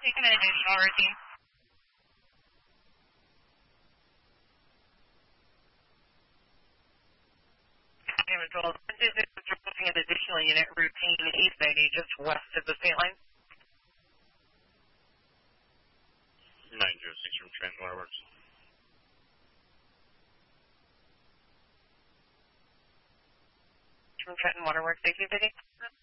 Taking an additional routine. Damage 12. Requesting an additional unit, routine 890, just west of the state line. 906 from Trenton Waterworks. From Trenton Waterworks, safety busy.